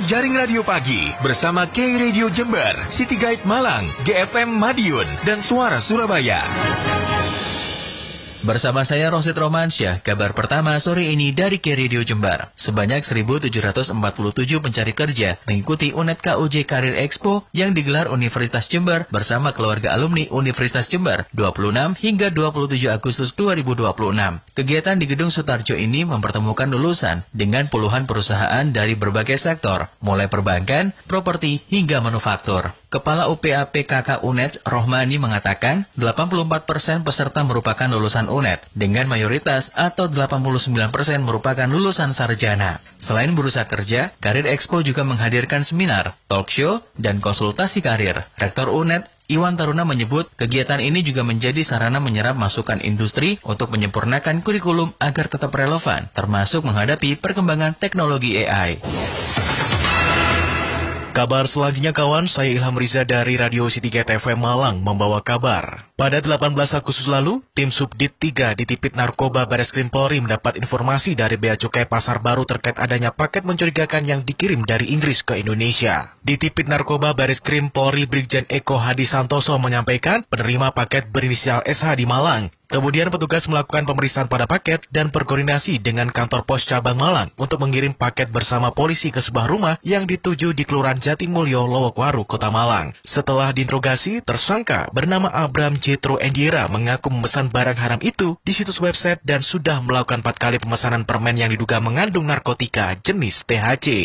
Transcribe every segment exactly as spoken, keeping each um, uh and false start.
Jaring Radio Pagi bersama K Radio Jember, City Guide Malang, G F M Madiun, dan Suara Surabaya. Bersama saya Rosid Romansyah, kabar pertama sore ini dari K Radio Jember. Sebanyak seribu tujuh ratus empat puluh tujuh pencari kerja mengikuti U N E D K U J Karir Expo yang digelar Universitas Jember bersama keluarga alumni Universitas Jember dua puluh enam hingga dua puluh tujuh Agustus dua ribu dua puluh enam. Kegiatan di Gedung Sutarjo ini mempertemukan lulusan dengan puluhan perusahaan dari berbagai sektor, mulai perbankan, properti, hingga manufaktur. Kepala U P A P K K U N E D Rohmani mengatakan delapan puluh empat persen peserta merupakan lulusan U N E D dengan mayoritas atau delapan puluh sembilan persen merupakan lulusan sarjana. Selain berusaha kerja, Karir Expo juga menghadirkan seminar, talk show, dan konsultasi karir. Rektor U N E D Iwan Taruna menyebut kegiatan ini juga menjadi sarana menyerap masukan industri untuk menyempurnakan kurikulum agar tetap relevan, termasuk menghadapi perkembangan teknologi A I. Kabar selanjutnya kawan, saya Ilham Riza dari Radio City Guide F M Malang membawa kabar. Pada delapan belas Agustus lalu, tim Subdit tiga di Tipit Narkoba Bareskrim Polri mendapat informasi dari Bea Cukai Pasar Baru terkait adanya paket mencurigakan yang dikirim dari Inggris ke Indonesia. Di Tipit Narkoba Bareskrim Polri, Brigjen Eko Hadi Santoso menyampaikan penerima paket berinisial S H di Malang. Kemudian petugas melakukan pemeriksaan pada paket dan berkoordinasi dengan kantor pos cabang Malang untuk mengirim paket bersama polisi ke sebuah rumah yang dituju di Kelurahan Jatimulyo, Lowokwaru, Kota Malang. Setelah diinterogasi, tersangka bernama Abram Jetro Endiera mengaku memesan barang haram itu di situs website dan sudah melakukan empat kali pemesanan permen yang diduga mengandung narkotika jenis T H C.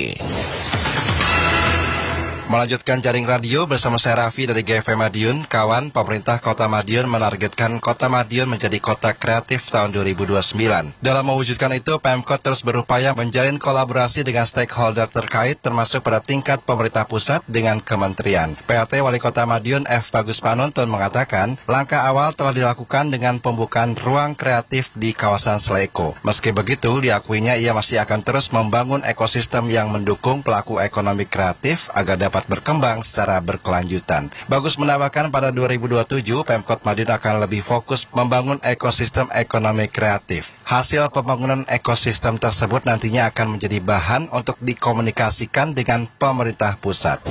Melanjutkan jaring radio bersama saya Raffi dari G F M Madiun. Kawan, pemerintah Kota Madiun menargetkan Kota Madiun menjadi kota kreatif tahun dua ribu dua puluh sembilan. Dalam mewujudkan itu, Pemkot terus berupaya menjalin kolaborasi dengan stakeholder terkait termasuk pada tingkat pemerintah pusat dengan kementerian. P L T Wali Kota Madiun F. Bagus Panuntun mengatakan, langkah awal telah dilakukan dengan pembukaan ruang kreatif di kawasan Sleko. Meski begitu, diakuinya ia masih akan terus membangun ekosistem yang mendukung pelaku ekonomi kreatif agar dapat berkembang secara berkelanjutan. Bagus menambahkan pada dua ribu dua puluh tujuh, Pemkot Madiun akan lebih fokus membangun ekosistem ekonomi kreatif. Hasil pembangunan ekosistem tersebut nantinya akan menjadi bahan untuk dikomunikasikan dengan pemerintah pusat.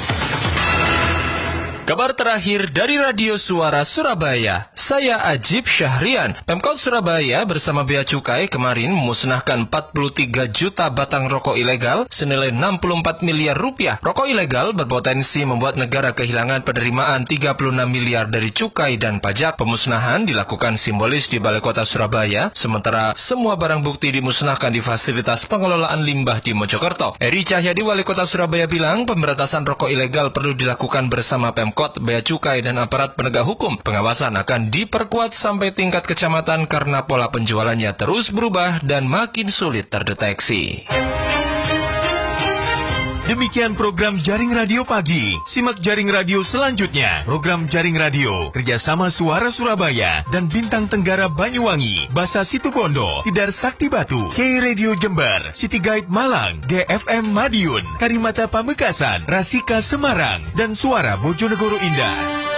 Kabar terakhir dari Radio Suara Surabaya, saya Ajib Syahrian. Pemkot Surabaya bersama Bea Cukai kemarin memusnahkan empat puluh tiga juta batang rokok ilegal senilai enam puluh empat miliar rupiah. Rokok ilegal berpotensi membuat negara kehilangan penerimaan tiga puluh enam miliar dari cukai dan pajak. Pemusnahan dilakukan simbolis di Balai Kota Surabaya, sementara semua barang bukti dimusnahkan di fasilitas pengelolaan limbah di Mojokerto. Eri Cahyadi, Wali Kota Surabaya bilang pemberantasan rokok ilegal perlu dilakukan bersama Pemkot, Bea Cukai, dan aparat penegak hukum. Pengawasan akan diperkuat sampai tingkat kecamatan karena pola penjualannya terus berubah dan makin sulit terdeteksi. Demikian program Jaring Radio Pagi. Simak Jaring Radio selanjutnya. Program Jaring Radio kerjasama Suara Surabaya dan Bintang Tenggara Banyuwangi, Basa Situbondo, Tidar Sakti Batu, K Radio Jember, City Guide Malang, G F M Madiun, Karimata Pamekasan, Rasika Semarang, dan Suara Bojonegoro Indah.